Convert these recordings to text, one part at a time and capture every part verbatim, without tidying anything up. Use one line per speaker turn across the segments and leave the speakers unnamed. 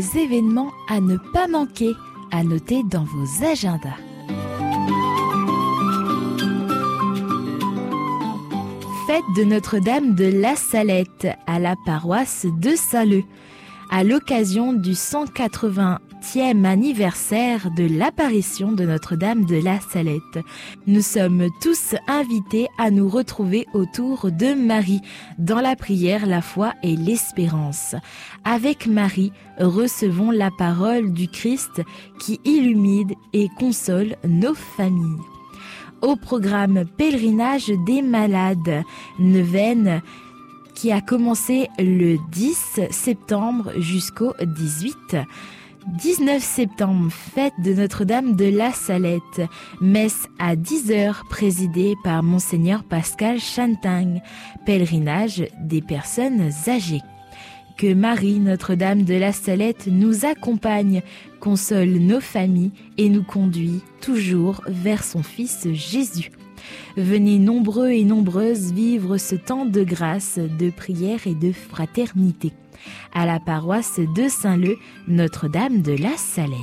Événements à ne pas manquer, à noter dans vos agendas. Fête de Notre-Dame de la Salette à la paroisse de Saint-Leu, à l'occasion du cent quatre-vingtième anniversaire de l'apparition de Notre-Dame de la Salette. Nous sommes tous invités à nous retrouver autour de Marie, dans la prière, la foi et l'espérance. Avec Marie, recevons la parole du Christ qui illumine et console nos familles. Au programme Pèlerinage des malades, neuvaine qui a commencé le dix septembre jusqu'au dix-huit. dix-neuf septembre, fête de Notre-Dame de la Salette, messe à dix heures présidée par Monseigneur Pascal Chanting, pèlerinage des personnes âgées. Que Marie, Notre-Dame de la Salette, nous accompagne, console nos familles et nous conduit toujours vers son Fils Jésus. Venez nombreux et nombreuses vivre ce temps de grâce, de prière et de fraternité. À la paroisse de Saint-Leu, Notre-Dame de la Salette.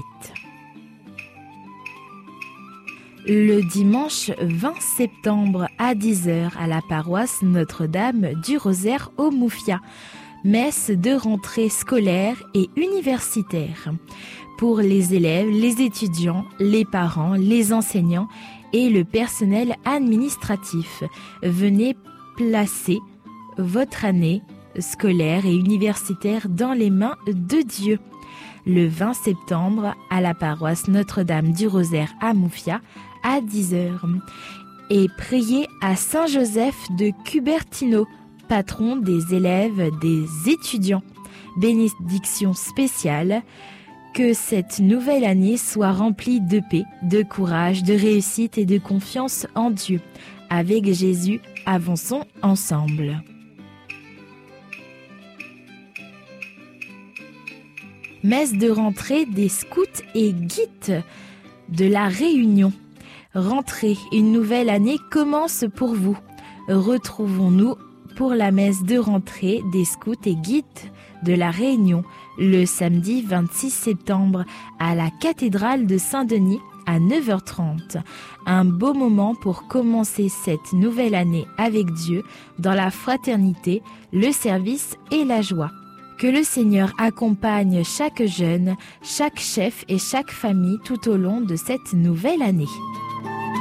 Le dimanche vingt septembre à dix heures à la paroisse Notre-Dame du Rosaire au Moufia. Messe de rentrée scolaire et universitaire pour les élèves, les étudiants, les parents, les enseignants et le personnel administratif. Venez placer votre année scolaire et universitaire dans les mains de Dieu. Le vingt septembre à la paroisse Notre-Dame du Rosaire à Moufia à dix heures. Et priez à Saint Joseph de Cupertino, patron des élèves, des étudiants. Bénédiction spéciale, que cette nouvelle année soit remplie de paix, de courage, de réussite et de confiance en Dieu. Avec Jésus, avançons ensemble. Messe de rentrée des scouts et guides de la Réunion. Rentrée, une nouvelle année commence pour vous. Retrouvons-nous pour la messe de rentrée des scouts et guides de la Réunion le samedi vingt-six septembre à la cathédrale de Saint-Denis à neuf heures trente. Un beau moment pour commencer cette nouvelle année avec Dieu dans la fraternité, le service et la joie. Que le Seigneur accompagne chaque jeune, chaque chef et chaque famille tout au long de cette nouvelle année.